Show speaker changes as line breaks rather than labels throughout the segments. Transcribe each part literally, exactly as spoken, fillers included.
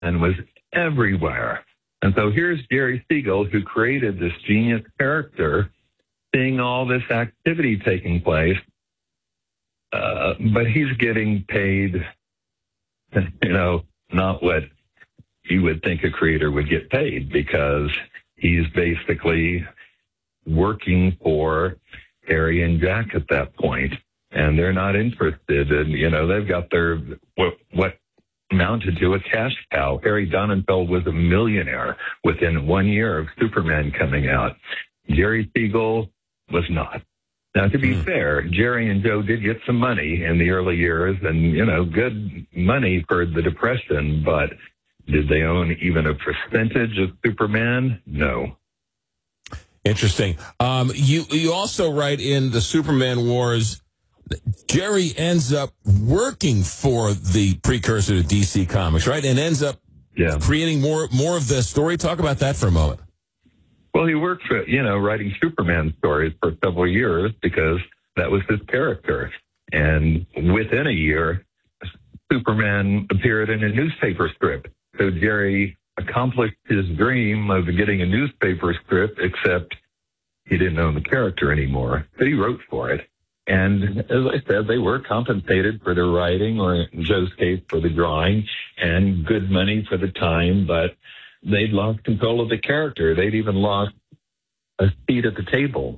and was everywhere. And so here's Jerry Siegel, who created this genius character, seeing all this activity taking place, uh, but he's getting paid, you know, not what you would think a creator would get paid, because he's basically working for Harry and Jack at that point, and they're not interested in, you know, they've got their, what, what amounted to a cash cow. Harry Donenfeld was a millionaire within one year of Superman coming out. Jerry Siegel was not. Now, to be mm. fair, Jerry and Joe did get some money in the early years, and, you know, good money for the Depression, but did they own even a percentage of Superman? No.
Interesting. Um, you, you also write in the Superman Wars, Jerry ends up working for the precursor to D C Comics, right? And ends up yeah. creating more more of the story. Talk about that for a moment.
Well, he worked for, you know, writing Superman stories for several years because that was his character. And within a year, Superman appeared in a newspaper strip. So Jerry accomplished his dream of getting a newspaper strip, except he didn't own the character anymore, but he wrote for it. And as I said, they were compensated for their writing, or in Joe's case, for the drawing, and good money for the time, but they'd lost control of the character. They'd even lost a seat at the table.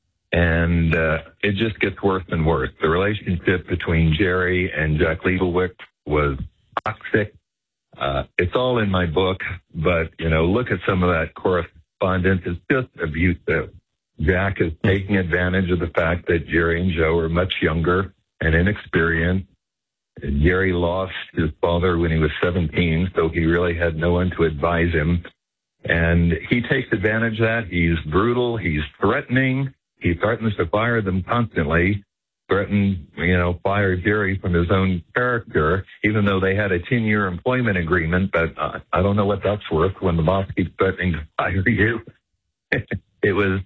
And uh, it just gets worse and worse. The relationship between Jerry and Jack Leibowitz was toxic. Uh, it's all in my book, but, you know, look at some of that correspondence. It's just abusive. Jack is taking advantage of the fact that Jerry and Joe are much younger and inexperienced. Jerry lost his father when he was seventeen, so he really had no one to advise him. And he takes advantage of that. He's brutal. He's threatening. He threatens to fire them constantly, threatened, you know, fire Jerry from his own character, even though they had a ten-year employment agreement. But uh, I don't know what that's worth when the boss keeps threatening to fire you. It was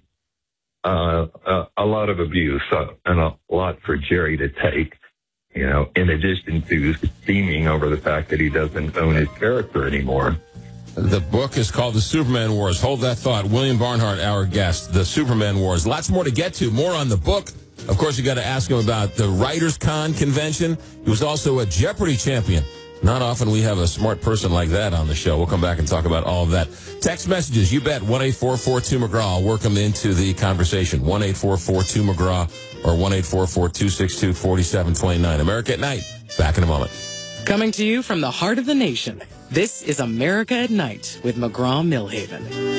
uh, a, a lot of abuse uh, and a lot for Jerry to take, you know, in addition to steaming over the fact that he doesn't own his character anymore.
The book is called The Superman Wars. Hold that thought. William Barnhart, our guest, The Superman Wars. Lots more to get to. More on the book. Of course, you got to ask him about the Writers Con convention. He was also a Jeopardy champion. Not often we have a smart person like that on the show. We'll come back and talk about all of that. Text messages, you bet, one eight four four two McGraw. I'll work them into the conversation. one eight four four two McGraw or one eight four four two six two four seven two nine. America at Night. Back in a moment.
Coming to you from the heart of the nation, this is America at Night with McGraw-Millhaven.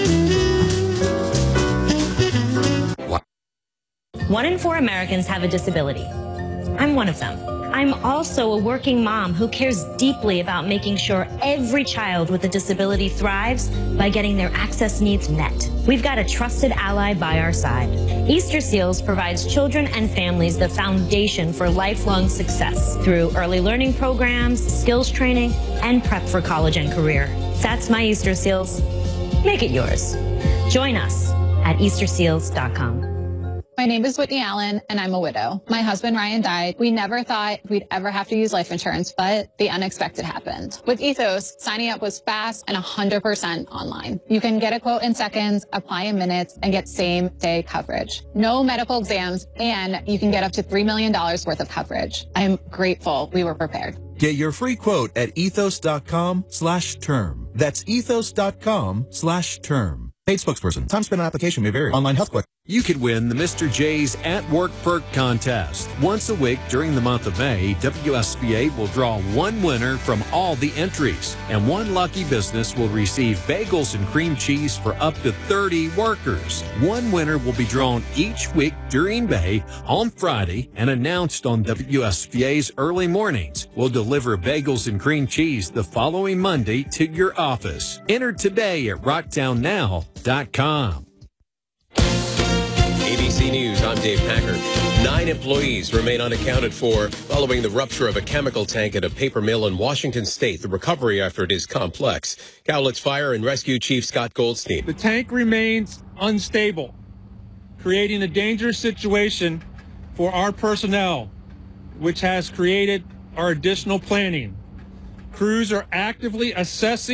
One in four Americans have a disability. I'm one of them. I'm also a working mom who cares deeply about making sure every child with a disability thrives by getting their access needs met. We've got a trusted ally by our side. Easter Seals provides children and families the foundation for lifelong success through early learning programs, skills training, and prep for college and career. That's my Easter Seals. Make it yours. Join us at Easter Seals dot com.
My name is Whitney Allen, and I'm a widow. My husband, Ryan, died. We never thought we'd ever have to use life insurance, but the unexpected happened. With Ethos, signing up was fast and one hundred percent online. You can get a quote in seconds, apply in minutes, and get same-day coverage. No medical exams, and you can get up to three million dollars worth of coverage. I'm grateful we were prepared.
Get your free quote at ethos.com slash term. That's ethos.com slash term. Paid spokesperson. Time spent on application may vary. Online health click.
You could win the Mister J's At Work Perk Contest. Once a week during the month of May, W S B A will draw one winner from all the entries, and one lucky business will receive bagels and cream cheese for up to thirty workers. One winner will be drawn each week during May on Friday and announced on W S B A's early mornings. We'll deliver bagels and cream cheese the following Monday to your office. Enter today at rocktown now dot com.
A B C News, I'm Dave Packard. Nine employees remain unaccounted for following the rupture of a chemical tank at a paper mill in Washington State. The recovery effort is complex. Cowlitz Fire and Rescue Chief Scott Goldstein.
The tank remains unstable, creating a dangerous situation for our personnel, which has created our additional planning. Crews are actively assessing